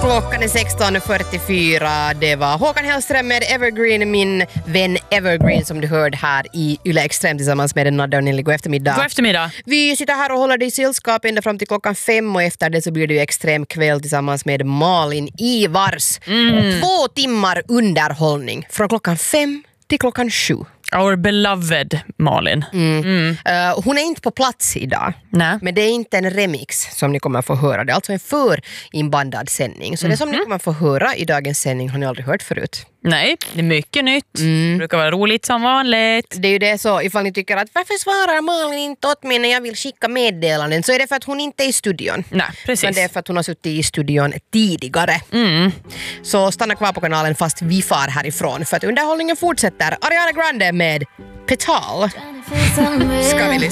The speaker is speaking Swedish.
Klockan är 16.44. Det var Håkan Hellström med Evergreen, min vän Evergreen som du hörde här i Yle Extrem tillsammans med Nadja och Nelly. God eftermiddag. God eftermiddag. Vi sitter här och håller dig i sällskap ända fram till klockan 5 och efter det så blir det ju extrem kväll tillsammans med Malin Ivars. 2 timmar underhållning från klockan 5 till klockan 7. Our beloved Malin. Hon är inte på plats idag. Nej. Men det är inte en remix som ni kommer att få höra. Det är alltså en förinbandad sändning. Så det som ni kommer att få höra i dagens sändning har ni aldrig hört förut. Nej, det är mycket nytt. Det brukar vara roligt som vanligt. Det är ju det så, ifall ni tycker att varför svarar Malin inte åt mig när jag vill skicka meddelanden, så är det för att hon inte är i studion. Nej, precis. Men det är för att hon har suttit i studion tidigare. Så stanna kvar på kanalen fast vi far härifrån för att underhållningen fortsätter. Ariana Grande med Petal ska vi lyssna.